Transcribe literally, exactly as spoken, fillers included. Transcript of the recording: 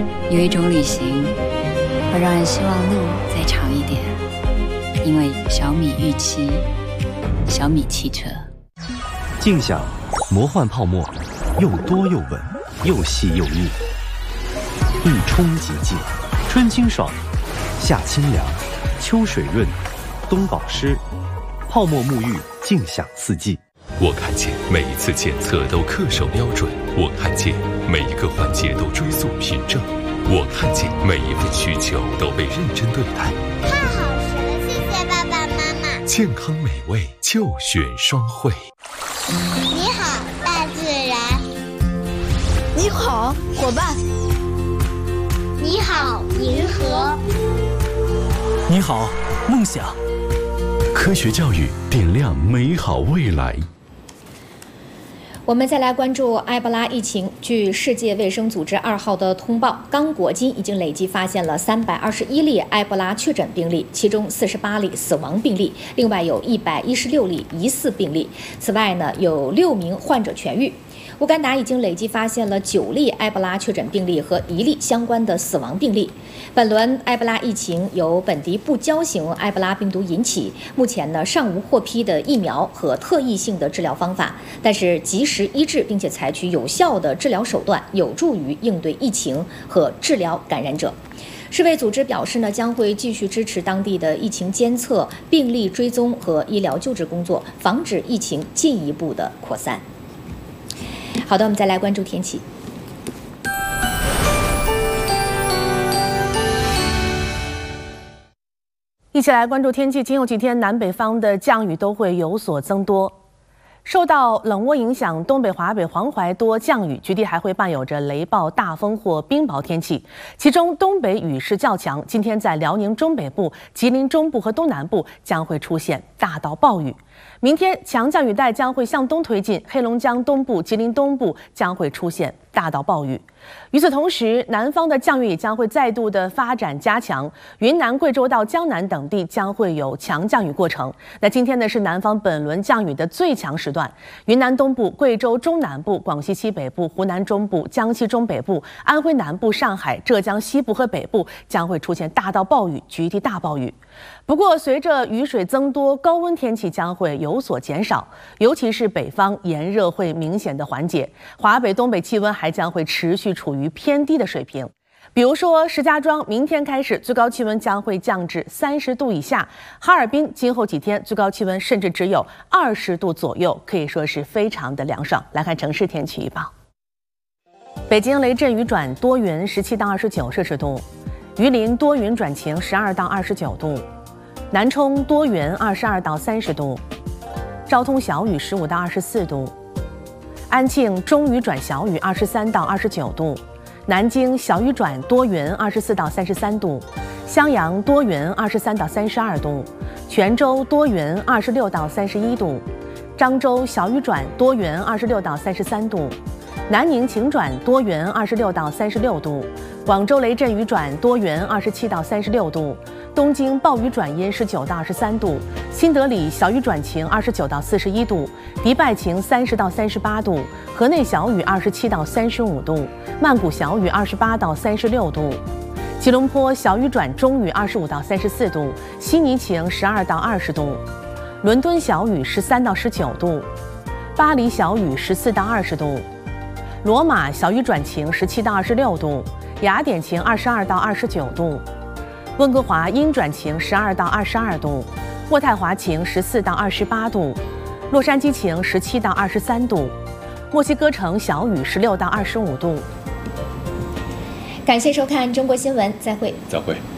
有一种旅行会让人希望路再长一点，因为小米预期，小米汽车。 静享魔幻泡沫，又多又稳，又细又腻。一冲即净，春清爽，夏清凉，秋水润，冬保湿，泡沫沐浴，静享四季。 我看见每一次检测都恪守标准，我看见每一个环节都追溯凭证，我看见每一份需求都被认真对待。 太好吃了，谢谢爸爸妈妈。 健康美味就选双汇。 你好，大自然。 你好，伙伴。 你好，银河。 你好，梦想。 科学教育点亮美好未来。 我们再来关注埃博拉疫情。据世界卫生组织二号的通报，刚果金已经累计发现了三百二十一例埃博拉确诊病例，其中四十八例死亡病例，另外有一百一十六例疑似病例。此外呢，有六名患者痊愈。乌干达已经累计发现了九例埃博拉确诊病例和一例相关的死亡病例。本轮埃博拉疫情由本地不交型埃博拉病毒引起，目前呢尚无获批的疫苗和特异性的治疗方法，但是及时医治并且采取有效的治疗手段，有助于应对疫情和治疗感染者。世卫组织表示呢，将会继续支持当地的疫情监测、病例追踪和医疗救治工作，防止疫情进一步的扩散。好的，我们再来关注天气。 一起来关注天气。今后几天南北方的降雨都会有所增多。受到冷涡影响，东北、华北、黄淮多降雨，局地还会伴有着雷暴、大风或冰雹天气。其中东北雨势较强，今天在辽宁中北部、吉林中部和东南部将会出现大到暴雨。明天强降雨带将会向东推进，黑龙江东部、吉林东部将会出现大到暴雨。与此同时，南方的降雨也将会再度的发展加强，云南、贵州到江南等地将会有强降雨过程。那今天呢是南方本轮降雨的最强时段，云南东部、贵州中南部、广西西北部、湖南中部、江西中北部、安徽南部、上海、浙江西部和北部将会出现大到暴雨，局地大暴雨。不过，随着雨水增多，高温天气将会有所减少，尤其是北方炎热会明显的缓解，华北、东北气温还将会持续处于偏低的水平。比如说，石家庄明天开始最高气温将会降至三十度以下，哈尔滨今后几天最高气温甚至只有二十度左右，可以说是非常的凉爽。来看城市天气预报：北京雷阵雨转多云，十七到二十九摄氏度；榆林多云转晴，十二到二十九度；南充多云，二十二到三十度；昭通小雨，十五到二十四度；安庆中雨转小雨，二十三到二十九度；南京小雨转多云，二十四到三十三度；襄阳多云，二十三到三十二度；泉州多云，二十六到三十一度；漳州小雨转多云，二十六到三十三度；南宁晴转多云，二十六到三十六度；广州雷阵雨转多云，二十七到三十六度；东京暴雨转阴，十九到二十三度；新德里小雨转晴，二十九到四十一度；迪拜晴，三十到三十八度；河内小雨，二十七到三十五度；曼谷小雨，二十八到三十六度；吉隆坡小雨转中雨，二十五到三十四度；悉尼晴，十二到二十度；伦敦小雨，十三到十九度；巴黎小雨，十四到二十度；罗马小雨转晴，十七到二十六度；雅典晴，二十二到二十九度；温哥华阴转晴，十二到二十二度；渥太华晴，十四到二十八度；洛杉矶晴，十七到二十三度；墨西哥城小雨，十六到二十五度。 感谢收看中国新闻，再会。 再会。